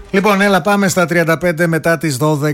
Λοιπόν, έλα πάμε στα 35 μετά τις 12.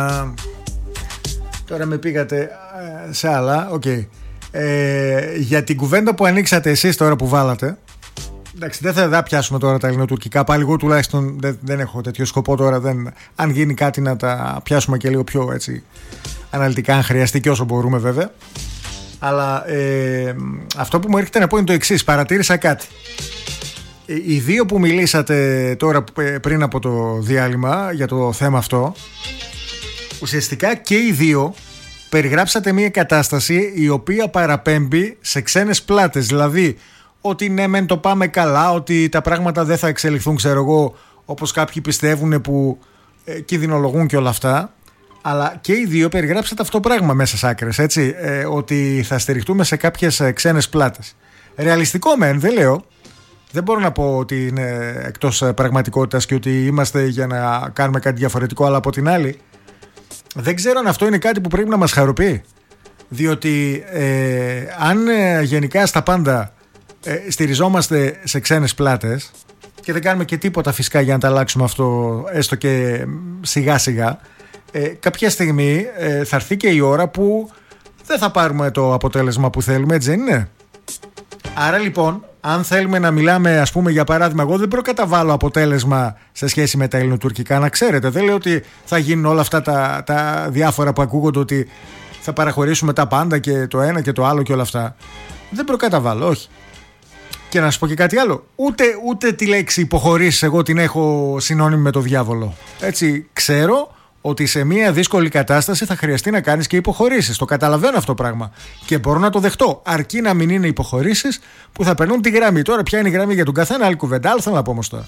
Τώρα με πήγατε σε άλλα. Okay. Για την κουβέντα που ανοίξατε εσείς τώρα που βάλατε. Εντάξει, δεν θα πιάσουμε τώρα τα ελληνοτουρκικά. Πάλι εγώ τουλάχιστον δεν έχω τέτοιο σκοπό τώρα. Αν γίνει κάτι να τα πιάσουμε και λίγο πιο έτσι αναλυτικά, αν χρειαστεί, και όσο μπορούμε βέβαια. Αλλά αυτό που μου έρχεται να πω είναι το εξής. Παρατήρησα κάτι. Οι δύο που μιλήσατε τώρα πριν από το διάλειμμα για το θέμα αυτό, ουσιαστικά και οι δύο περιγράψατε μια κατάσταση η οποία παραπέμπει σε ξένες πλάτες. Δηλαδή ότι ναι μεν το πάμε καλά, ότι τα πράγματα δεν θα εξελιχθούν, ξέρω εγώ, όπως κάποιοι πιστεύουν που κινδυνολογούν και όλα αυτά. Αλλά και οι δύο περιγράψατε αυτό το πράγμα μέσα σ' άκρες, έτσι, ότι θα στηριχτούμε σε κάποιες ξένες πλάτες. Ρεαλιστικό μεν, δεν λέω. Δεν μπορώ να πω ότι είναι εκτός πραγματικότητας και ότι είμαστε για να κάνουμε κάτι διαφορετικό, αλλά από την άλλη δεν ξέρω αν αυτό είναι κάτι που πρέπει να μας χαροποιεί. Διότι αν γενικά στα πάντα στηριζόμαστε σε ξένες πλάτες και δεν κάνουμε και τίποτα φυσικά για να τα αλλάξουμε αυτό, έστω και σιγά σιγά, κάποια στιγμή θα έρθει και η ώρα που δεν θα πάρουμε το αποτέλεσμα που θέλουμε, έτσι δεν είναι? Άρα λοιπόν, αν θέλουμε να μιλάμε, ας πούμε, για παράδειγμα, εγώ δεν προκαταβάλω αποτέλεσμα σε σχέση με τα ελληνοτουρκικά, να ξέρετε. Δεν λέω ότι θα γίνουν όλα αυτά τα διάφορα που ακούγονται, ότι θα παραχωρήσουμε τα πάντα και το ένα και το άλλο και όλα αυτά. Δεν προκαταβάλω, όχι. Και να σου πω και κάτι άλλο. Ούτε τη λέξη υποχωρήσεις εγώ την έχω συνώνυμη με το διάβολο. Έτσι, ξέρω ότι σε μια δύσκολη κατάσταση θα χρειαστεί να κάνεις και υποχωρήσεις. Το καταλαβαίνω αυτό το πράγμα και μπορώ να το δεχτώ. Αρκεί να μην είναι υποχωρήσεις που θα περνούν τη γραμμή. Τώρα, ποια είναι η γραμμή για τον καθένα, άλλη κουβέντα. Άλλο θέλω να πω όμως τώρα.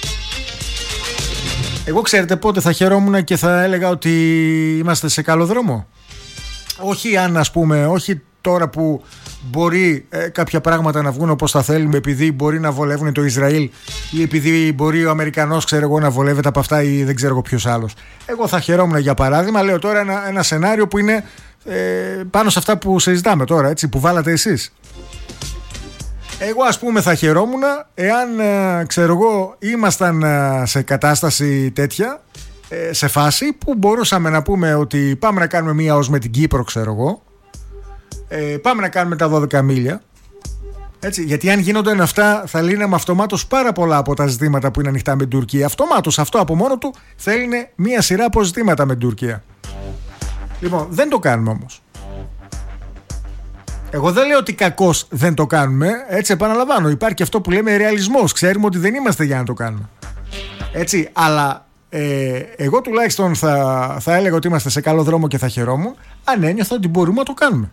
Εγώ ξέρετε πότε θα χαιρόμουν και θα έλεγα ότι είμαστε σε καλό δρόμο? Όχι αν, ας πούμε, όχι τώρα που μπορεί κάποια πράγματα να βγουν όπως θα θέλουμε, επειδή μπορεί να βολεύουν το Ισραήλ ή επειδή μπορεί ο Αμερικανός, ξέρω εγώ, να βολεύεται από αυτά ή δεν ξέρω εγώ ποιος άλλος. Εγώ θα χαιρόμουν, για παράδειγμα, λέω τώρα ένα σενάριο που είναι πάνω σε αυτά που συζητάμε τώρα, έτσι, που βάλατε εσείς. Εγώ, ας πούμε, θα χαιρόμουν εάν, ξέρω εγώ, ήμασταν σε κατάσταση τέτοια, σε φάση που μπορούσαμε να πούμε ότι πάμε να κάνουμε μία ως με την Κύπρο, ξέρω εγώ, πάμε να κάνουμε τα 12 μίλια, έτσι, γιατί αν γίνονταν αυτά θα λύναμε αυτομάτως πάρα πολλά από τα ζητήματα που είναι ανοιχτά με την Τουρκία. Αυτομάτως αυτό από μόνο του θα έλυνε μία σειρά από ζητήματα με την Τουρκία. Λοιπόν, δεν το κάνουμε όμως. Εγώ δεν λέω ότι κακώς δεν το κάνουμε, έτσι, επαναλαμβάνω, υπάρχει αυτό που λέμε ρεαλισμός. Ξέρουμε ότι δεν είμαστε για να το κάνουμε, έτσι, αλλά εγώ τουλάχιστον θα έλεγα ότι είμαστε σε καλό δρόμο και θα χαιρόμουν αν ένιωθα ότι μπορούμε να το κάνουμε.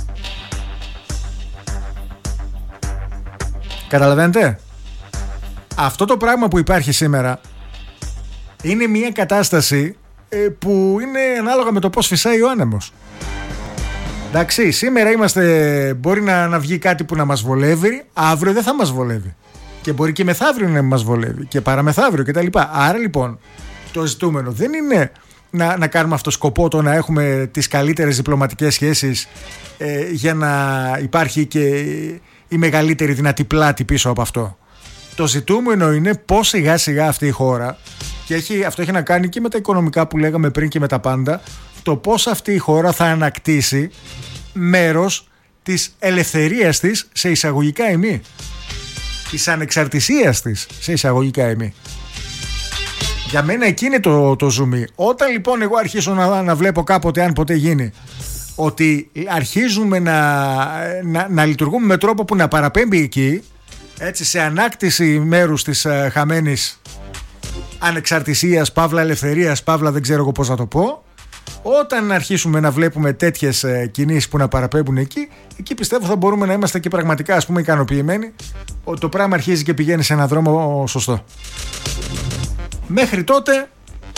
Καταλαβαίνετε? Αυτό το πράγμα που υπάρχει σήμερα είναι μια κατάσταση που είναι ανάλογα με το πώς φυσάει ο άνεμος. Εντάξει, σήμερα μπορεί να βγει κάτι που να μας βολεύει, αύριο δεν θα μας βολεύει. Και μπορεί και μεθαύριο να μας βολεύει και παραμεθαύριο κτλ. Άρα λοιπόν το ζητούμενο δεν είναι να κάνουμε αυτό σκοπό, το να έχουμε τις καλύτερες διπλωματικές σχέσεις για να υπάρχει και η μεγαλύτερη δυνατή πλάτη πίσω από αυτό. Το ζητούμενο είναι πώς σιγά σιγά αυτή η χώρα, και αυτό έχει να κάνει και με τα οικονομικά που λέγαμε πριν και με τα πάντα, το πώς αυτή η χώρα θα ανακτήσει μέρος της ελευθερίας της σε εισαγωγικά εμεί, της ανεξαρτησίας της σε εισαγωγικά εμεί. Για μένα εκεί είναι το ζουμί. Όταν λοιπόν εγώ αρχίσω να βλέπω κάποτε, αν ποτέ γίνει, ότι αρχίζουμε να λειτουργούμε με τρόπο που να παραπέμπει εκεί, έτσι, σε ανάκτηση μέρους της χαμένης ανεξαρτησίας, παύλα ελευθερίας, παύλα δεν ξέρω εγώ πώς να το πω, όταν αρχίσουμε να βλέπουμε τέτοιες κινήσεις που να παραπέμπουν εκεί πιστεύω θα μπορούμε να είμαστε και πραγματικά, ας πούμε, ικανοποιημένοι ότι το πράγμα αρχίζει και πηγαίνει σε έναν δρόμο σωστό. Μέχρι τότε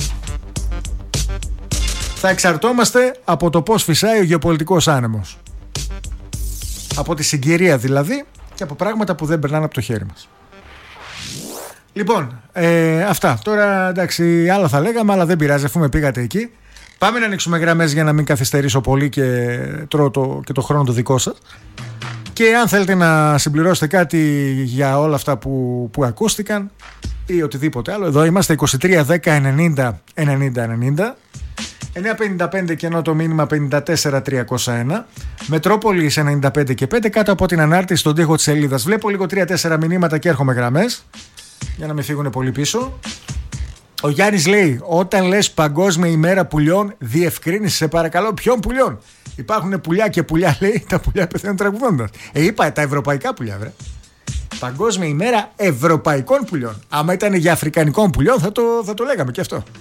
θα εξαρτώμαστε από το πώς φυσάει ο γεωπολιτικός άνεμος, από τη συγκυρία δηλαδή, και από πράγματα που δεν περνάνε από το χέρι μας. Λοιπόν, αυτά. Τώρα, εντάξει, άλλα θα λέγαμε, αλλά δεν πειράζει, αφού με πήγατε εκεί. Πάμε να ανοίξουμε γραμμές για να μην καθυστερήσω πολύ και τρώω και το χρόνο το δικό σας. Και αν θέλετε να συμπληρώσετε κάτι για όλα αυτά που ακούστηκαν ή οτιδήποτε άλλο, εδώ είμαστε 23 10 90 90 90. 9.55 και ενώ το μήνυμα 54.301. Μετρόπολης 95 και 5 κάτω από την ανάρτηση στον τοίχο της σελίδας. Βλέπω λίγο 3-4 μηνύματα και έρχομαι γραμμές για να μην φύγουν πολύ πίσω. Ο Γιάννης λέει: όταν λες Παγκόσμια ημέρα πουλιών, διευκρίνησε σε παρακαλώ ποιον πουλιών. Υπάρχουν πουλιά και πουλιά, λέει, τα πουλιά πεθαίνουν τραγουδώντας. Είπα τα ευρωπαϊκά πουλιά, βρε. Παγκόσμια ημέρα ευρωπαϊκών πουλιών. Άμα ήταν για αφρικανικών πουλιών θα το λέγαμε και αυτό.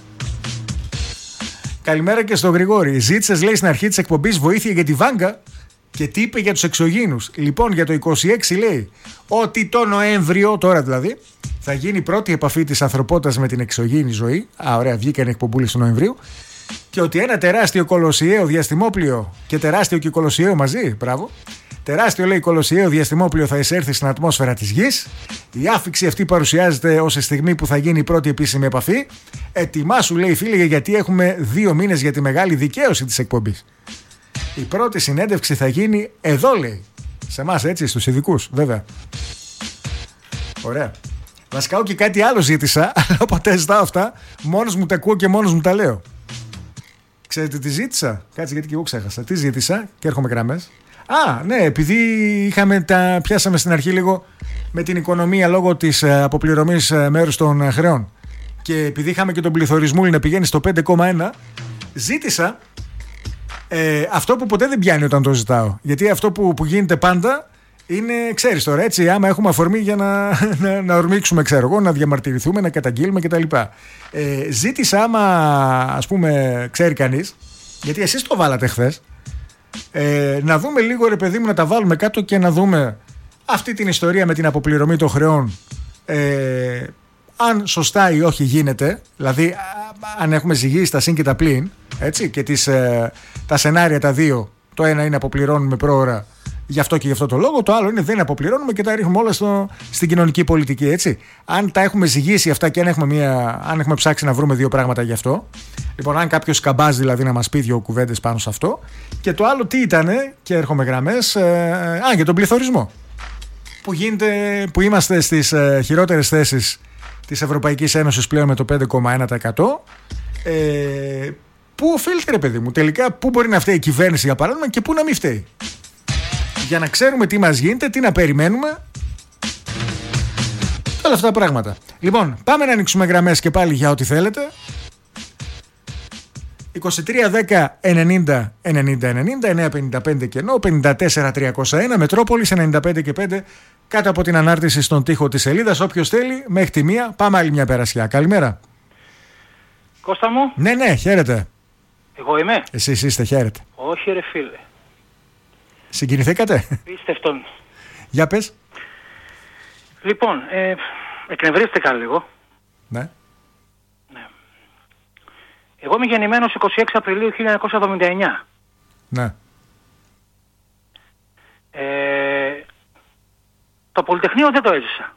Καλημέρα και στον Γρηγόρη. Ζήτησες, λέει, στην αρχή της εκπομπής βοήθεια για τη Βάγκα και τι είπε για τους εξωγήινους. Λοιπόν, για το 26 λέει ότι το Νοέμβριο, τώρα δηλαδή, θα γίνει η πρώτη επαφή της ανθρωπότητας με την εξωγήινη ζωή. Ωραία, βγήκαν εκπομπούλες του Νοεμβρίου. Και ότι ένα τεράστιο κολοσιαίο διαστημόπλιο και τεράστιο και κολοσιαίο μαζί, μπράβο. Τεράστιο, λέει, κολοσιαίο διαστημόπλιο θα εισέλθει στην ατμόσφαιρα της Γης. Η άφιξη αυτή παρουσιάζεται ως η στιγμή που θα γίνει η πρώτη επίσημη επαφή. Ετοιμάσου, λέει, φίλε, γιατί έχουμε 2 μήνες για τη μεγάλη δικαίωση της εκπομπής. Η πρώτη συνέντευξη θα γίνει εδώ, λέει. Σε εμάς, έτσι, στους ειδικούς, βέβαια. Ωραία. Βασικά, και κάτι άλλο ζήτησα, αλλά όποτε ζητάω αυτά, μόνος μου τα ακούω και μόνος μου τα λέω. Ξέρετε τι ζήτησα? Κάτσε, γιατί και εγώ ξέχασα. Τι ζήτησα και έρχομαι γραμμές. Ναι, επειδή πιάσαμε στην αρχή λίγο με την οικονομία λόγω της αποπληρωμής μέρους των χρεών και επειδή είχαμε και τον πληθωρισμό να πηγαίνει στο 5,1, ζήτησα αυτό που ποτέ δεν πιάνει όταν το ζητάω. Γιατί αυτό που γίνεται πάντα είναι, ξέρεις τώρα, έτσι, άμα έχουμε αφορμή για να ορμήξουμε, ξέρω εγώ, να διαμαρτυρηθούμε, να καταγγείλουμε κτλ. Ζήτησα, άμα ας πούμε ξέρει κανείς, γιατί εσείς το βάλατε χθες, να δούμε λίγο, ρε παιδί μου, να τα βάλουμε κάτω και να δούμε αυτή την ιστορία με την αποπληρωμή των χρεών, αν σωστά ή όχι γίνεται, δηλαδή αν έχουμε ζυγίσει τα συν και τα πλην, έτσι, και τα σενάρια τα δύο, το ένα είναι αποπληρώνουμε πρόωρα γι' αυτό και γι' αυτό το λόγο, το άλλο είναι δεν αποπληρώνουμε και τα ρίχνουμε όλα στην κοινωνική πολιτική, έτσι. Αν τα έχουμε ζυγίσει αυτά και αν έχουμε ψάξει να βρούμε 2 πράγματα γι' αυτό, λοιπόν, αν κάποιος σκαμπάζει δηλαδή να μας πει 2 κουβέντες πάνω σε αυτό, και το άλλο τι ήτανε, και έρχομαι γραμμές, για τον πληθωρισμό που είμαστε στις χειρότερες θέσεις της Ευρωπαϊκής Ένωσης πλέον με το 5,1%. Πού οφείλεται, ρε παιδί μου, τελικά πού μπορεί να φταίει η κυβέρνηση για παράδειγμα και πού να μην φταίει, για να ξέρουμε τι μας γίνεται, τι να περιμένουμε, όλα αυτά τα πράγματα. Λοιπόν, πάμε να ανοίξουμε γραμμές και πάλι για ό,τι θέλετε. 23 10 90 90 90 955 κενό 54.301 Μετρόπολης 95 και 5 κάτω από την ανάρτηση στον τοίχο της σελίδας. Όποιος θέλει μέχρι τη 1 πάμε άλλη μια περασιά. Καλημέρα. Κώστα μου. Ναι, χαίρετε. Εγώ είμαι. Εσείς είστε, χαίρετε. Όχι, ρε φίλε. Συγκινηθήκατε? Πίστευτον. Για πες. Λοιπόν, εκνευρίστηκα λίγο. Ναι. Εγώ είμαι γεννημένος 26 Απριλίου 1979. Ναι. Το Πολυτεχνείο δεν το έζησα.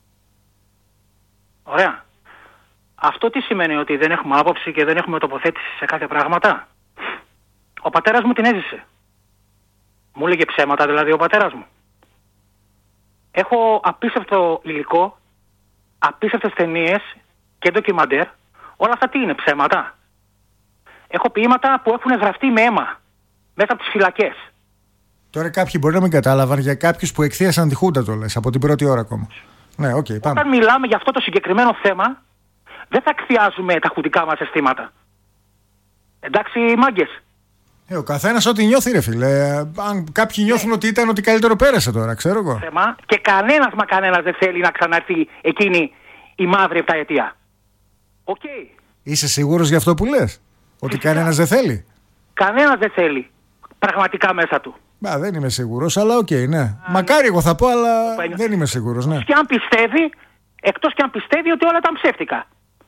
Ωραία. Αυτό τι σημαίνει, ότι δεν έχουμε άποψη και δεν έχουμε τοποθέτηση σε κάθε πράγματα? Ο πατέρας μου την έζησε. Μου έλεγε ψέματα δηλαδή ο πατέρας μου. Έχω απίστευτο υλικό, απίστευτες ταινίες και ντοκιμαντέρ. Όλα αυτά τι είναι, ψέματα? Έχω ποίηματα που έχουν γραφτεί με αίμα μέσα από τις φυλακές. Τώρα κάποιοι μπορεί να μην κατάλαβαν, για κάποιους που εκθίασαν τη Χούντα το λες από την πρώτη ώρα ακόμα. Ναι, οκ, πάμε. Όταν μιλάμε για αυτό το συγκεκριμένο θέμα, δεν θα εκθιάζουμε τα χουντικά μας αισθήματα. Εντάξει, μάγκες. Ο καθένας ό,τι νιώθει, ρε φίλε. Αν κάποιοι νιώθουν ότι ήταν ότι καλύτερο πέρασε τώρα, ξέρω εγώ. Θέμα, και κανένας δεν θέλει να ξαναρθεί εκείνη η μαύρη επταετία. Οκ. Είσαι σίγουρος για αυτό που λες? Ότι κανένας δεν θέλει? Κανένας δεν θέλει. Πραγματικά μέσα του. Δεν είμαι σίγουρος, αλλά οκ, ναι. Μακάρι εγώ θα πω, αλλά δεν είμαι σίγουρος, ναι. Και αν πιστεύει, εκτός και αν πιστεύει ότι όλα ήταν ψεύτικα.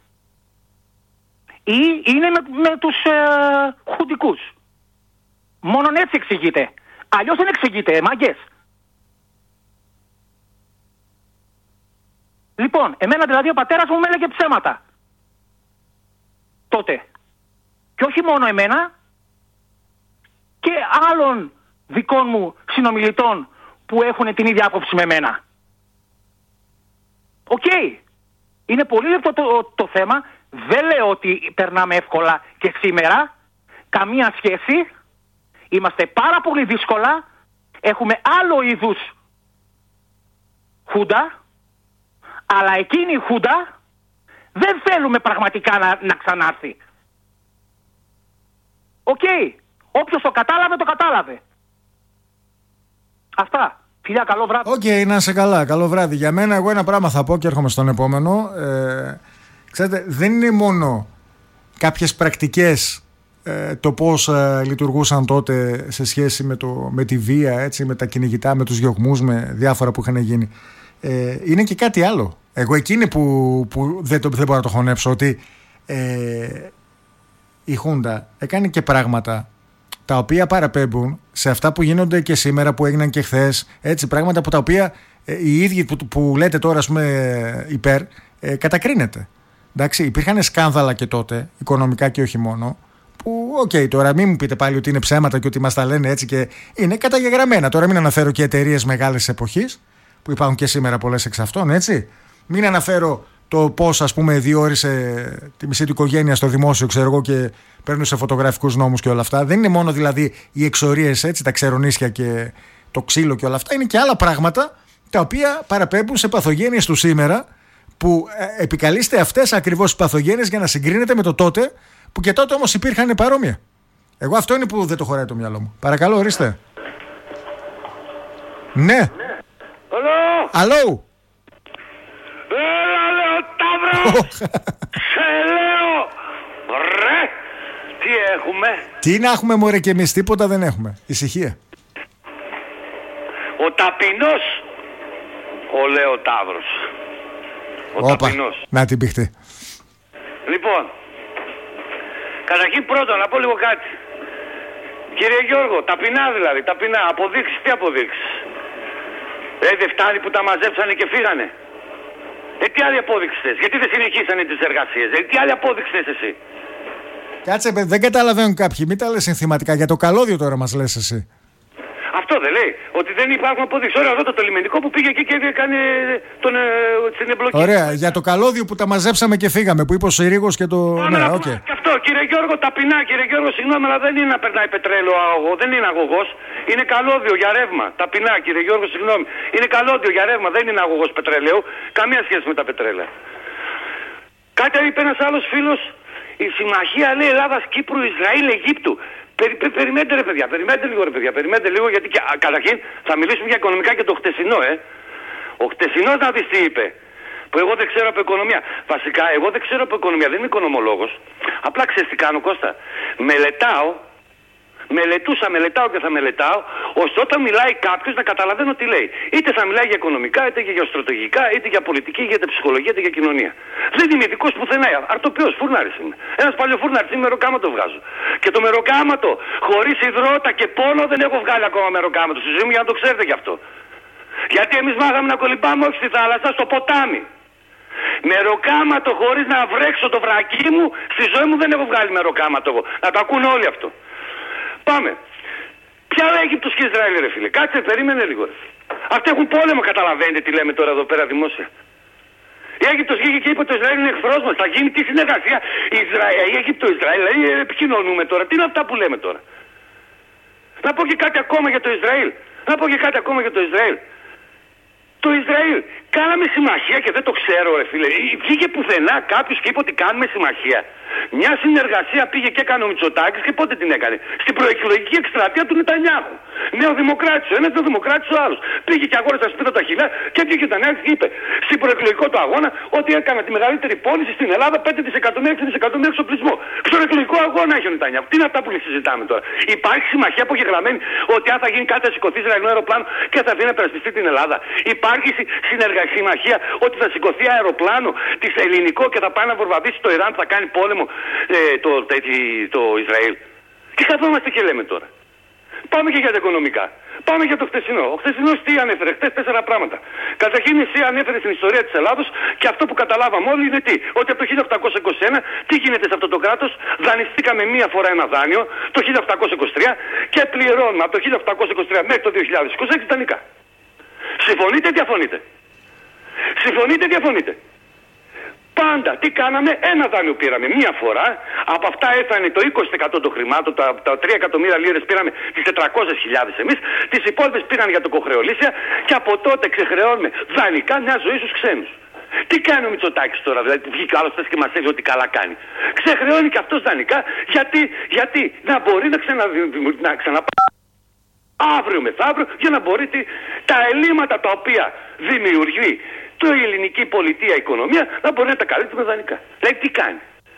Ή είναι με τους χουντικούς. Μόνον έτσι εξηγείται. Αλλιώς δεν εξηγείται, μάγκες. Λοιπόν, εμένα δηλαδή ο πατέρας μου με έλεγε ψέματα. Τότε. Και όχι μόνο εμένα, και άλλων δικών μου συνομιλητών που έχουν την ίδια άποψη με μένα. Οκ. Είναι πολύ λεπτό το θέμα. Δεν λέω ότι περνάμε εύκολα και σήμερα. Καμία σχέση. Είμαστε πάρα πολύ δύσκολα. Έχουμε άλλο είδους Χούντα. Αλλά εκείνη η Χούντα δεν θέλουμε πραγματικά να ξανάρθει. Οκ. Όποιος το κατάλαβε, το κατάλαβε. Αυτά. Φιλιά, καλό βράδυ. Οκ, να είσαι καλά. Καλό βράδυ. Για μένα, εγώ ένα πράγμα θα πω και έρχομαι στον επόμενο. Ξέρετε, δεν είναι μόνο κάποιες πρακτικές το πώς λειτουργούσαν τότε σε σχέση με τη βία, έτσι, με τα κυνηγητά, με τους διωγμούς, με διάφορα που είχαν γίνει. Είναι και κάτι άλλο. Εγώ εκείνη που δεν μπορώ να το χωνέψω, ότι η Χούντα έκανε και πράγματα τα οποία παραπέμπουν σε αυτά που γίνονται και σήμερα, που έγιναν και χθες, έτσι, πράγματα που τα οποία οι ίδιοι που λέτε τώρα, ας πούμε, υπέρ, κατακρίνεται. Εντάξει, υπήρχαν σκάνδαλα και τότε, οικονομικά και όχι μόνο, που, τώρα μην μου πείτε πάλι ότι είναι ψέματα και ότι μας τα λένε έτσι, και είναι καταγεγραμμένα. Τώρα μην αναφέρω και εταιρείες μεγάλες εποχής, που υπάρχουν και σήμερα πολλές εξ αυτών, έτσι. Μην αναφέρω το πώς, ας πούμε, διόρισε τη μισή του οικογένεια στο δημόσιο, ξέρω εγώ, και παίρνουν σε φωτογραφικούς νόμους και όλα αυτά. Δεν είναι μόνο δηλαδή οι εξορίες, έτσι, τα ξερονίσια και το ξύλο και όλα αυτά. Είναι και άλλα πράγματα τα οποία παραπέμπουν σε παθογένειες του σήμερα, που επικαλείστε αυτές ακριβώς τις παθογένειες για να συγκρίνετε με το τότε, που και τότε όμως υπήρχαν παρόμοια. Εγώ αυτό είναι που δεν το χωράει το μυαλό μου. Παρακαλώ, ορίστε. Ναι. Αλλό. Έλα, λέω, Ταύρο! Σε λέω! Ρε! Τι έχουμε? Τι να έχουμε, μωρέ, και εμείς τίποτα δεν έχουμε. Ησυχία. Ο ταπεινός, ο λέω Ταύρος. Ο ταπεινός. Να την πηχτεί. Λοιπόν, καταρχήν πρώτον να πω λίγο κάτι. Κύριε Γιώργο, ταπεινά δηλαδή, ταπεινά. Αποδείξεις, τι αποδείξεις? Δεν φτάνει που τα μαζέψανε και φύγανε? Τι άλλη απόδειξη θες? Γιατί δεν συνεχίσανε τις εργασίες? Τι άλλη απόδειξη θες εσύ? Κάτσε, δεν καταλαβαίνουν κάποιοι. Μην τα λες συνθηματικά. Για το καλώδιο τώρα μας λες εσύ. Αυτό δεν λέει? Ότι δεν υπάρχουν απόδειξεις? Ωραία, εδώ το λιμενικό που πήγε εκεί και έκανε την εμπλοκή. Ωραία, για το καλώδιο που τα μαζέψαμε και φύγαμε, που είπε ο Συρίγος και το... Ναι, okay. Και αυτό, κύριε Γιώργο, ταπεινά, κύριε Γιώργο, συγγνώμη, αλλά δεν είναι να περνάει πετρέλαιο αγωγό, δεν είναι αγωγός. Είναι καλώδιο για ρεύμα. Ταπεινά, κύριε Γιώργο, συγγνώμη. Είναι καλώδιο για ρεύμα, δεν είναι αγωγός πετρελαίου. Καμία σχέση με τα πετρέλαια. Κάτι είπε ένας άλλος φίλος, η συμμαχία, λέει, Ελλάδας, Κύπρου, Ισραήλ, Αιγύπτου. Περιμένετε, ρε παιδιά, περιμένετε λίγο, ρε παιδιά, περιμένετε λίγο, γιατί καταρχήν θα μιλήσουμε για οικονομικά και το χτεσινό, Ο χτεσινός, να δεις τι είπε. Που εγώ δεν ξέρω από οικονομία. Βασικά, εγώ δεν ξέρω από οικονομία, δεν είμαι οικονομολόγος. Απλά ξέρεις τι κάνω, Κώστα? Μελετάω και θα μελετάω, ώστε όταν μιλάει κάποιος να καταλαβαίνω τι λέει. Είτε θα μιλάει για οικονομικά, είτε για γεωστρατηγικά, είτε για πολιτική, είτε για ψυχολογία, είτε για κοινωνία. Δεν είμαι ειδικός πουθενά. Αρτοπιός, φούρναρης είμαι. Ένας παλιοφούρναρης, είμαι, μεροκάματο βγάζω. Και το μεροκάματο, χωρίς υδρότα και πόνο, δεν έχω βγάλει ακόμα μεροκάματο στη ζωή μου, για να το ξέρετε γι' αυτό. Γιατί εμείς μάθαμε να κολυμπάμε όχι στη θάλασσα, στο ποτάμι. Μεροκάματο χωρίς να βρέξω το βρακί μου, στη ζωή μου δεν έχω βγάλει μεροκάματο εγώ. Να το ακούνε όλοι αυτό. Πάμε. Ποια Αίγυπτος και Ισραήλ, ρε φίλε? Κάτσε, περίμενε λίγο. Αυτοί έχουν πόλεμο, καταλαβαίνετε τι λέμε τώρα εδώ πέρα δημόσια? Η Αίγυπτος βγήκε και είπε ότι το Ισραήλ είναι εχθρός μας. Θα γίνει τι συνεργασία? Η Αίγυπτο-Ισραήλ, επικοινωνούμε τώρα. Τι είναι αυτά που λέμε τώρα? Να πω και κάτι ακόμα για το Ισραήλ. Το Ισραήλ. Κάναμε συμμαχία και δεν το ξέρω, ρε φίλε. Βγήκε πουθενά κάποιος και είπε ότι κάνουμε συμμαχία? Μια συνεργασία πήγε και έκανε ο Μητσοτάκης, και πότε την έκανε? Στην προεκλογική εκστρατεία του Νετανιάχου. Νεοδημοκράτης ο ένας, νεοδημοκράτης ο άλλος. Πήγε και αγόρασε σπίτι τα χιλιά και βγήκε ο Νετανιάχου και είπε στην προεκλογικό του αγώνα ότι έκανε τη μεγαλύτερη πώληση στην Ελλάδα, 5 δισεκατομμύρια, 6 δισεκατομμύρια εξοπλισμό. Στον εκλογικό αγώνα έχει ο Νετανιάχου. Τι είναι αυτά που συζητάμε τώρα? Υπάρχει συμμαχία απογεγραμμένη ότι αν θα γίνει κάτι θα σηκωθεί Ισραηλινό αεροπλάνο και θα βγει να περασπιστεί την Ελλάδα? Υπάρχει συμμαχία ότι θα σηκωθεί αεροπλάνο της ελληνικό και θα πάει να βορβαδίσει το Ιράν, θα κάνει πόλεμο το Ισραήλ? Και καθόμαστε και λέμε τώρα. Πάμε και για τα οικονομικά. Πάμε για το χτεσινό. Ο χτεσινός τι ανέφερε? Χτες 4 πράγματα. Καταρχήν εσύ ανέφερε στην ιστορία της Ελλάδος και αυτό που καταλάβαμε όλοι είναι τι? Ότι από το 1821 τι γίνεται σε αυτό το κράτος? Δανειστήκαμε μία φορά ένα δάνειο το 1823 και πληρώνουμε από το 1823 μέχρι το 2026 δανεικά. Συμφωνείτε, διαφωνείτε? Συμφωνείτε, διαφωνείτε? Πάντα τι κάναμε, ένα δάνειο πήραμε μία φορά, από αυτά έφτανε το 20% των χρημάτων, τα 3 εκατομμύρια λίρες πήραμε τις 400.000 εμείς, τις υπόλοιπες πήραν για το κοχρεολύσια και από τότε ξεχρεώνουμε δανεικά μια ζωή στους ξένους. Τι κάνει ο Μητσοτάκης τώρα, δηλαδή που βγήκε ο άλλος και μας έλεγε ότι καλά κάνει. Ξεχρεώνει και αυτός δανεικά, γιατί να μπορεί να ξαναπάει αύριο μεθαύριο για να μπορεί τα ελλείμματα τα οποία δημιουργεί η ελληνική πολιτεία, οικονομία, να μπορεί να τα καλύπτει με δανεικά. Δηλαδή τι κάνει?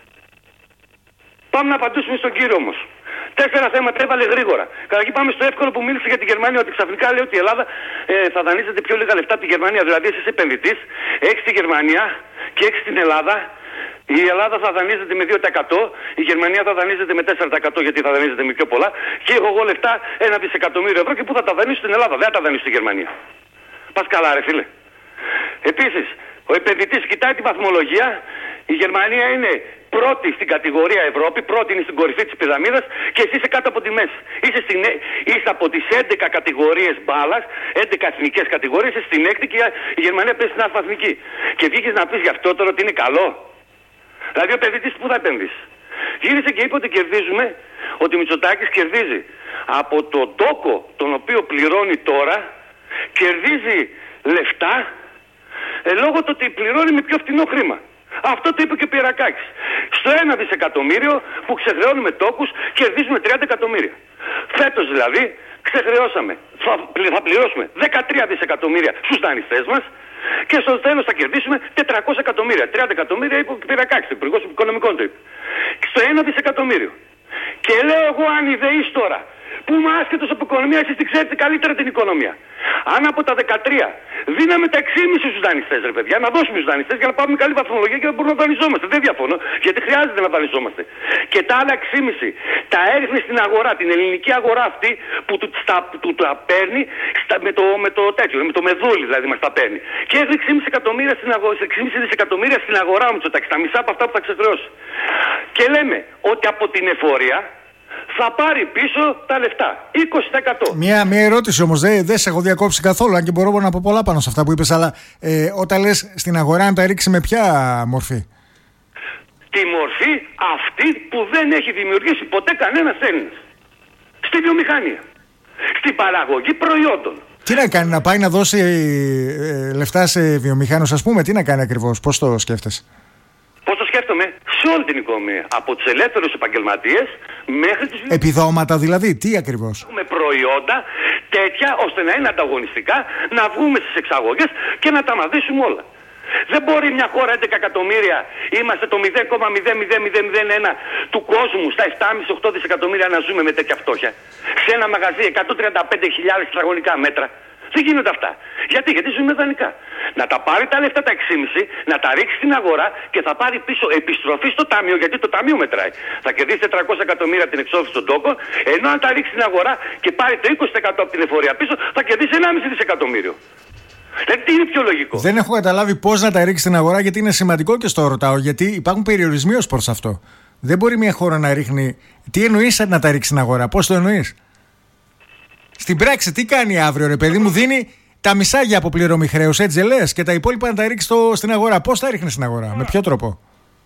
Πάμε να απαντήσουμε στον κύριο όμως. 4 θέματα έβαλε γρήγορα. Καταρχήν πάμε στο εύκολο που μίλησε για τη Γερμανία, ότι ξαφνικά λέει ότι η Ελλάδα θα δανείζεται πιο λίγα λεφτά από τη Γερμανία. Δηλαδή εσύ επενδυτής, έχεις τη Γερμανία και έχεις την Ελλάδα. Η Ελλάδα θα δανείζεται με 2%, η Γερμανία θα δανείζεται με 4% γιατί θα δανείζεται με πιο πολλά και έχω εγώ λεφτά 1 δισεκατομμύριο ευρώ και πού θα τα δανείσω στην Ελλάδα? Δεν θα τα δανείσω στη Γερμανία. Πας καλά ρε φίλε. Επίσης, ο επενδυτής κοιτάει τη βαθμολογία. Η Γερμανία είναι πρώτη στην κατηγορία Ευρώπη, πρώτη είναι στην κορυφή της πυραμίδας και εσύ είσαι κάτω από τη μέση. Είσαι από τις 11 κατηγορίες μπάλας, 11 εθνικές κατηγορίες, είσαι στην 6η και η Γερμανία πέσει στην άθνική. Και βγήκες να πεις γι' αυτό τώρα ότι είναι καλό? Δηλαδή ο επενδυτής που θα επενδύσει? Γύρισε και είπε ότι κερδίζουμε, ότι ο Μητσοτάκης κερδίζει από τον τόκο τον οποίο πληρώνει τώρα, κερδίζει λεφτά λόγω του ότι πληρώνει με πιο φτηνό χρήμα. Αυτό το είπε και ο Πιερακάκης. Στο 1 δισεκατομμύριο που ξεχρεώνουμε τόκους κερδίζουμε 30 εκατομμύρια. Φέτος δηλαδή ξεχρεώσαμε, θα πληρώσουμε 13 δισεκατομμύρια στους δανειστές μας και στο τέλος θα κερδίσουμε 400 εκατομμύρια. 30 εκατομμύρια είπε ο Πιερακάκης, ο Υπουργός Οικονομικών το είπε. Στο 1 δισεκατομμύριο. Και λέω εγώ αν ιδεείς τώρα, που είμαι άσχετος από οικονομία, εσείς την ξέρετε καλύτερα την οικονομία. Αν από τα 13 δίναμε τα 6,5 στους δανειστές, ρε παιδιά, να δώσουμε στους δανειστές για να πάρουμε καλή βαθμολογία και να μπορούμε να δανειζόμαστε. Δεν διαφωνώ, γιατί χρειάζεται να δανειζόμαστε. Και τα άλλα 6,5 τα έριχνε στην αγορά, την ελληνική αγορά αυτή που του τα παίρνει με το τέτοιο, με το μεδούλι δηλαδή μας τα παίρνει. Και έχει 6,5 δισεκατομμύρια στην αγορά μου, τα μισά από αυτά που θα ξεχρεώσει. Και λέμε ότι από την εφορία θα πάρει πίσω τα λεφτά. 20%. Μια ερώτηση όμως, δεν σε έχω διακόψει καθόλου, αν και μπορώ να πω πολλά πάνω σε αυτά που είπες, αλλά όταν λες στην αγορά να τα ρίξει με ποια μορφή? Τη μορφή αυτή που δεν έχει δημιουργήσει ποτέ κανένας Έλληνας. Στη βιομηχανία. Στην παραγωγή προϊόντων. Τι να κάνει, να πάει να δώσει λεφτά σε βιομηχάνους, ας πούμε? Τι να κάνει ακριβώς, πώς το σκέφτεσαι? Πώς το σκέφτομαι? Σε όλη την οικονομία. Από τους ελεύθερους επαγγελματίες μέχρι τους... Επιδόματα δηλαδή, τι ακριβώς? Έχουμε προϊόντα τέτοια ώστε να είναι ανταγωνιστικά, να βγούμε στις εξαγωγές και να τα μαδίσουμε όλα. Δεν μπορεί μια χώρα 11 εκατομμύρια, είμαστε το 0,00001 του κόσμου, στα 7,5-8 δισεκατομμύρια να ζούμε με τέτοια φτώχεια. Σε ένα μαγαζί 135.000 τετραγωνικά μέτρα. Δεν γίνονται αυτά. Γιατί ζούμε δανεικά. Να τα πάρει τα λεφτά τα 6,5, να τα ρίξει στην αγορά και θα πάρει πίσω επιστροφή στο ταμείο, γιατί το ταμείο μετράει. Θα κερδίσει 400 εκατομμύρια από την εξόφληση στον τόκο, ενώ αν τα ρίξει στην αγορά και πάρει το 20% από την εφορία πίσω, θα κερδίσει 1,5 δισεκατομμύριο. Δηλαδή τι είναι πιο λογικό? Δεν έχω καταλάβει πώς να τα ρίξει στην αγορά, γιατί είναι σημαντικό και στο ρωτάω, γιατί υπάρχουν περιορισμοί ως προς αυτό. Δεν μπορεί μια χώρα να ρίχνει. Τι εννοείς να τα ρίξει στην αγορά, πώς το εννοείς? Στην πράξη, τι κάνει αύριο, ρε παιδί μου? Δίνει τα μισά για αποπληρωμή χρέους, έτσι λες, και τα υπόλοιπα να τα ρίξει στην αγορά. Πώς τα ρίχνει στην αγορά, με ποιο τρόπο?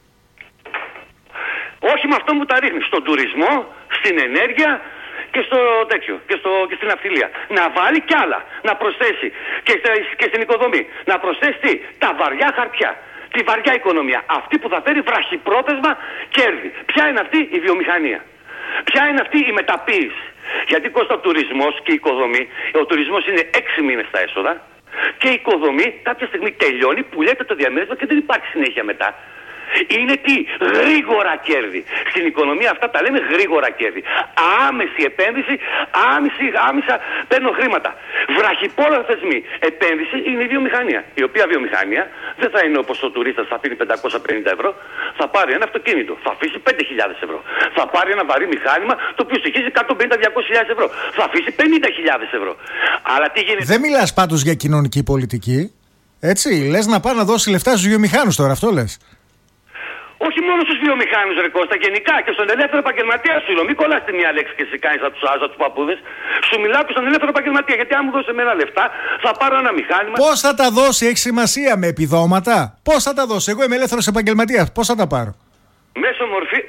Όχι με αυτό που τα ρίχνει. Στον τουρισμό, στην ενέργεια και στο τέτοιο, και στην ναυτιλία. Να βάλει κι άλλα. Να προσθέσει και στην οικοδομή. Να προσθέσει τι? Τα βαριά χαρτιά. Τη βαριά οικονομία. Αυτή που θα φέρει βραχυπρόθεσμα κέρδη. Ποια είναι αυτή? Η βιομηχανία. Ποια είναι αυτή? Η μεταποίηση. Γιατί κόστα ο τουρισμός και η οικοδομή, ο τουρισμός είναι 6 μήνες τα έσοδα και η οικοδομή κάποια στιγμή τελειώνει, πουλιέται το διαμέρισμα και δεν υπάρχει συνέχεια μετά. Είναι τι? Γρήγορα κέρδη. Στην οικονομία αυτά τα λέμε γρήγορα κέρδη. Άμεση επένδυση, άμεσα παίρνω χρήματα. Βραχυπρόθεσμη επένδυση είναι η βιομηχανία. Η οποία βιομηχανία δεν θα είναι όπως ο τουρίστας θα αφήνει 550 ευρώ, θα πάρει ένα αυτοκίνητο, θα αφήσει 5.000 ευρώ. Θα πάρει ένα βαρύ μηχάνημα το οποίο στοιχίζει 150-200.000 ευρώ. Θα αφήσει 50.000 ευρώ. Αλλά τι γίνεται? Δεν μιλάς πάντως για κοινωνική πολιτική. Έτσι, λες να πάει να δώσει λεφτά στους βιομηχάνους τώρα, αυτό λες? Όχι μόνο στους βιομηχάνους, ρε Κώστα, γενικά και στον ελεύθερο επαγγελματία σου. Μην κολλάς τη μία λέξη και εσύ κάνεις από τους παππούδες. Σου μιλάω και στον ελεύθερο επαγγελματία. Γιατί αν μου δώσει εμένα λεφτά, θα πάρω ένα μηχάνημα. Πώς θα τα δώσει, έχει σημασία, με επιδόματα? Πώς θα τα δώσει? Εγώ είμαι ελεύθερος επαγγελματίας. Πώς θα τα πάρω? Μέσω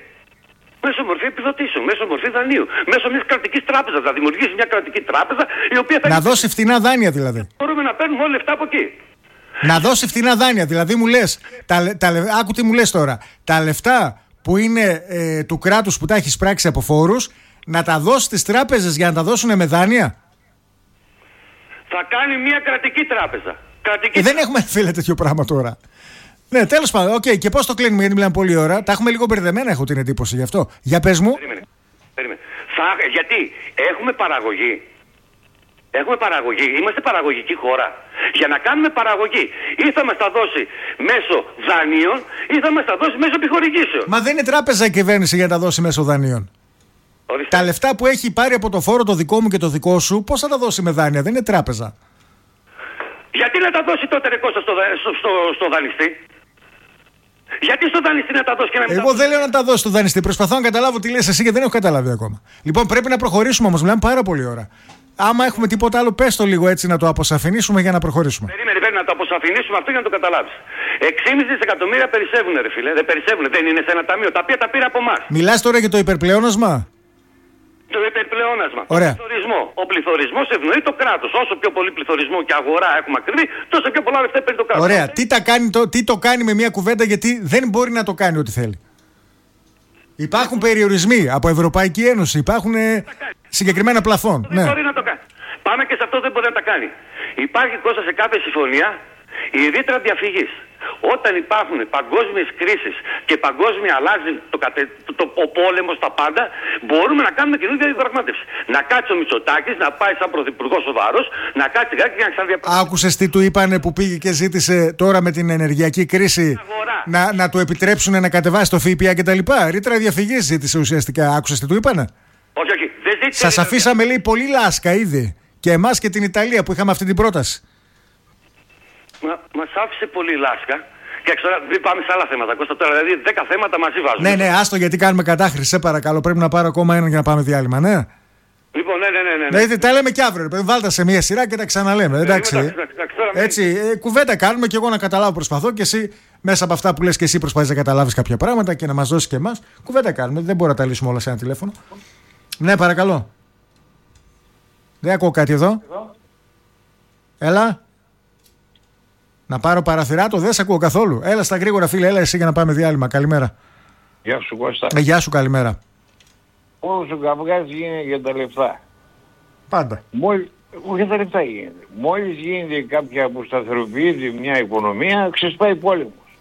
μορφή επιδοτήσεων, μέσω μορφή δανείου, μέσω μιας κρατικής τράπεζας. Θα δημιουργήσει μια κρατική τράπεζα η οποία θα. Να δώσει φτηνά δάνεια δηλαδή. Μπορούμε να παίρνουμε όλα λεφτά από εκεί. Να δώσει φτηνά δάνεια. Δηλαδή μου λες, άκου τι μου λες τώρα. Τα λεφτά που είναι του κράτους που τα έχεις πράξει από φόρους, να τα δώσει στις τράπεζες για να τα δώσουν με δάνεια. Θα κάνει μια κρατική τράπεζα. Δεν έχουμε, φίλε, τέτοιο πράγμα τώρα. Ναι, τέλος πάντων. Okay. Και πώς το κλείνουμε, γιατί μιλάμε πολλή ώρα. Τα έχουμε λίγο μπερδεμένα, έχω την εντύπωση γι' αυτό. Για πες μου. Περίμενε. Γιατί έχουμε παραγωγή. Είμαστε παραγωγική χώρα. Για να κάνουμε παραγωγή, ή θα μας τα δώσει μέσω δανείων, ή θα μας τα δώσει μέσω επιχορηγήσεων. Μα δεν είναι τράπεζα η κυβέρνηση για να τα δώσει μέσω δανείων. Ορίστε. Τα λεφτά που έχει πάρει από το φόρο το δικό μου και το δικό σου, πώς θα τα δώσει με δάνεια? Δεν είναι τράπεζα. Γιατί να τα δώσει τότε, ρε Κώστα, στο δανειστή? Γιατί στο δανειστή να τα δώσει και να μην. Εγώ δεν λέω να τα δώσει στο δανειστή. Προσπαθώ να καταλάβω τι λες εσύ, γιατί δεν έχω καταλάβει ακόμα. Λοιπόν, πρέπει να προχωρήσουμε όμως. Μιλάμε πάρα πολύ ώρα. Άμα έχουμε τίποτα άλλο, πες το λίγο έτσι να το αποσαφηνίσουμε για να προχωρήσουμε. Περίμενε, να το αποσαφηνίσουμε αυτό για να το καταλάβεις. 6,5 δισεκατομμύρια περισσεύουν, ρε φίλε. Δεν περισσεύουν, δεν είναι σε ένα ταμείο. Τα οποία τα πήρα από εμάς. Μιλάς τώρα για το υπερπλεόνασμα? Το υπερπλεόνασμα. Ωραία. Ο πληθωρισμός ευνοεί το κράτος. Όσο πιο πολύ πληθωρισμό και αγορά έχουμε ακριβή, τόσο πιο πολλά λεφτά παίρνει το κράτος. Ωραία. Τι το κάνει με μια κουβέντα, γιατί δεν μπορεί να το κάνει ό,τι θέλει. Υπάρχουν περιορισμοί από Ευρωπαϊκή Ένωση, υπάρχουν συγκεκριμένα πλαφόν. Δεν μπορεί να το κάνει. Πάμε και σε αυτό, δεν μπορεί να τα κάνει. Υπάρχει, Κώστα, σε κάθε συμφωνία η ρήτρα διαφυγής. Όταν υπάρχουν παγκόσμιες κρίσεις και παγκόσμια αλλάζει ο πόλεμος, τα πάντα, μπορούμε να κάνουμε καινούργια διαπραγμάτευση. Να κάτσει ο Μητσοτάκης, να πάει σαν πρωθυπουργός σοβαρός, να κάτσει κάτι και να ξαναδιαπραγματεύσει. Άκουσες τι του είπανε που πήγε και ζήτησε τώρα με την ενεργειακή κρίση να του επιτρέψουν να κατεβάσει το ΦΠΑ κτλ. Ρήτρα διαφυγής ζήτησε ουσιαστικά. Άκουσες τι του είπανε? Όχι. Δεν ζήτησε. Σας αφήσαμε, λέει, πολύ λάσκα ήδη. Και εμάς και την Ιταλία που είχαμε αυτή την πρόταση. Μας άφησε πολύ λάσκα. Και τώρα δεν πάμε σε άλλα θέματα, Κώστα. Τώρα δηλαδή 10 θέματα μαζί βάζουμε. Ναι, άστο, γιατί κάνουμε κατάχρηση. Σε παρακαλώ, πρέπει να πάρω ακόμα ένα για να πάμε διάλειμμα, ναι. Λοιπόν, ναι. Δηλαδή τα λέμε κι αύριο. Βάλτε σε μια σειρά και τα ξαναλέμε. Εντάξει. Έτσι, κουβέντα κάνουμε και εγώ να καταλάβω προσπαθώ και εσύ μέσα από αυτά που λες και εσύ προσπαθείς να καταλάβεις κάποια πράγματα και να μας δώσεις και εμάς. Κουβέντα κάνουμε. Δεν μπορούμε να τα λύσουμε όλα σε ένα τηλέφωνο. Ναι, παρακαλώ. Δεν ακούω κάτι εδώ. Έλα. Να πάρω παραθυράτο, δεν σε ακούω καθόλου. Έλα στα γρήγορα, φίλε, έλα εσύ για να πάμε διάλειμμα. Καλημέρα. Γεια σου, Κώστα. Γεια σου, καλημέρα. Όλος ο καυγάς γίνεται για τα λεφτά. Πάντα. Όχι, τα λεφτά γίνεται. Μόλις γίνεται κάποια που σταθεροποιείται μια οικονομία, ξεσπάει πόλεμος.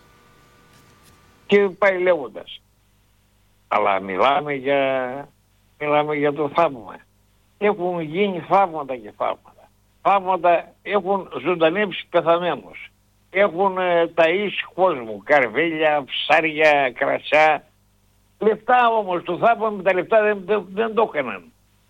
Και πάει λέγοντας. Αλλά μιλάμε για το θαύμα. Έχουν γίνει θαύματα και θαύματα. Θαύματα έχουν ζωντανέψει πεθαμένους. Έχουν ταΐσει κόσμο. Καρβέλια, ψάρια, κρασιά. Λεφτά όμως, το θαύμα με τα λεφτά δεν το έκαναν.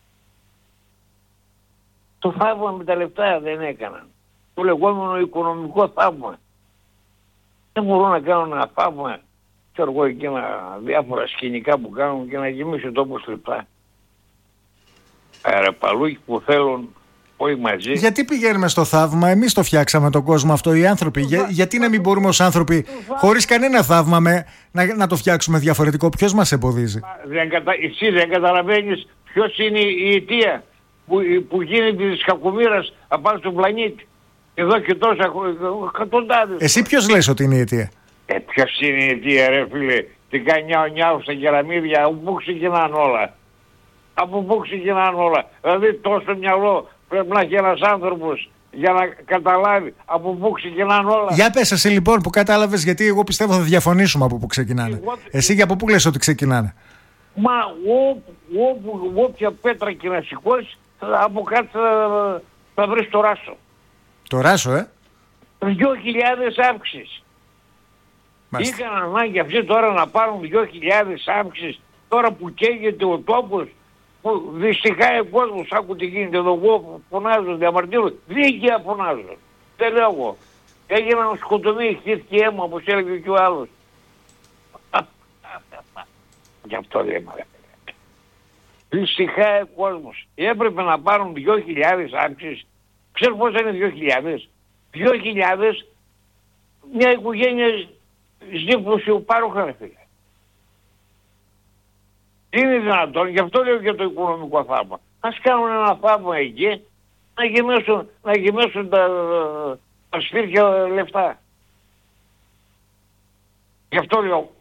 Το θαύμα με τα λεφτά δεν έκαναν. Το λεγόμενο οικονομικό θαύμα. Δεν μπορούν να κάνουν ένα θαύμα, ξέρω εγώ, εκείνα διάφορα σκηνικά που κάνουν και να γεμίσει ο τόπος λεφτά. Αεραπαλούκοι που θέλουν όλοι μαζί. Γιατί πηγαίνουμε στο θαύμα, εμείς το φτιάξαμε τον κόσμο αυτό οι άνθρωποι. Γιατί να μην μπορούμε ως άνθρωποι, χωρίς κανένα θαύμα, να το φτιάξουμε διαφορετικό? Ποιος μας εμποδίζει? Εσύ δεν καταλαβαίνεις ποιος είναι η αιτία που γίνεται της κακομοίρας απάνω στον πλανήτη. Εδώ και τόσα εκατοντάδες. Εσύ ποιος λες ότι είναι η αιτία? Ποιος είναι η αιτία, ρε φίλε? Τι κάνει νιάου στα κεραμίδια, από πού ξεκινάνε όλα? Από πού ξεκινάνε όλα? Δηλαδή τόσο μυαλό πρέπει να έχει ένας άνθρωπος για να καταλάβει από πού ξεκινάνε όλα. Για πες εσύ λοιπόν που κατάλαβες, γιατί εγώ πιστεύω θα διαφωνήσουμε από πού ξεκινάνε. Εσύ για από πού λες ότι ξεκινάνε? Μα όποια πέτρα και να σηκώσεις, από κάτω θα βρεις το ράσο. Το ράσο, 2.000 αύξηση. Είχαν ανάγκη αυτοί τώρα να πάρουν 2.000 αύξηση, τώρα που καίγεται ο τόπος, που δυστυχάει ο κόσμος. Άκου τι γίνεται εδώ, εγώ φωνάζω, διαμαρτύρω, δίκαια φωνάζω. Δεν λέω εγώ. Έγιναν σκοτωμοί, χτίστηκε αίμα, όπως έλεγε και ο άλλος. Γι' αυτό λέμε. Δυστυχά ο κόσμος. Έπρεπε να πάρουν 2.000 άξεις. Ξέρω πώς είναι 2.000. 2.000 μια οικογένεια ζήπουσιου πάροχα, φίλε. Είναι δυνατόν, γι' αυτό λέω για το οικονομικό θαύμα. Ας κάνουν ένα θαύμα εκεί, να γεμίσουν τα σπίτια λεφτά. Γι' αυτό λέω,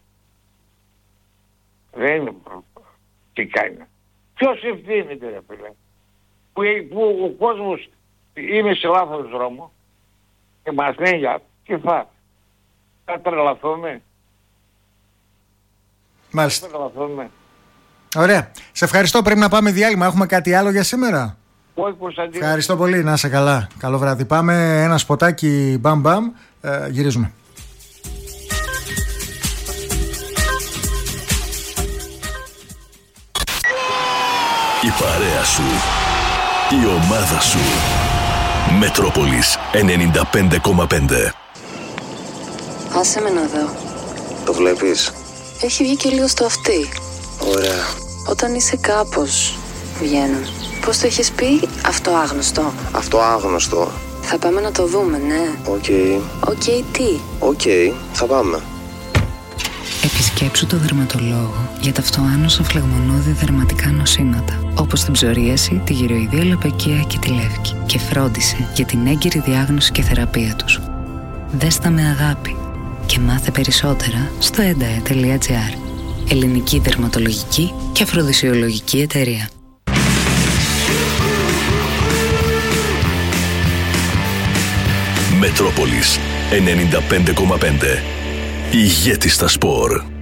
δεν είναι τι κάνει. Ποιος ευθύνεται, ρε φίλε, που ο κόσμος είναι σε λάθος δρόμο και μας λέει για τι θα τρελαθούμε. Μάλιστα. Ωραία. Σε ευχαριστώ. Πρέπει να πάμε διάλειμμα. Έχουμε κάτι άλλο για σήμερα? Όχι, Κωνσταντίνο. Ευχαριστώ πολύ. Να είσαι καλά. Καλό βράδυ. Πάμε ένα σποτάκι μπαμ μπαμ. Γυρίζουμε. Η παρέα σου. Η ομάδα σου. Μετρόπολης 95,5. Άσε με να δω. Το βλέπεις? Έχει βγει και λίγο στο αυτί. Ωραία. Όταν είσαι κάπως βγαίνουν. Πώς το έχεις πει? Αυτοάγνωστο. Αυτοάγνωστο. Θα πάμε να το δούμε, ναι. Οκ. Τι? Οκ, θα πάμε. Επισκέψου το δερματολόγο για τα αυτοάνωσα φλεγμονώδη δερματικά νοσήματα, όπως την ψωρίαση, τη γυροειδία λαπαικία και τη λεύκη, και φρόντισε για την έγκυρη διάγνωση και θεραπεία τους. Δες τα με αγάπη και μάθε περισσότερα στο endae.gr. Ελληνική δερματολογική και αφροδισιολογική εταιρεία. Μετρόπολης 95,5. Ηγέτη στα σπορ.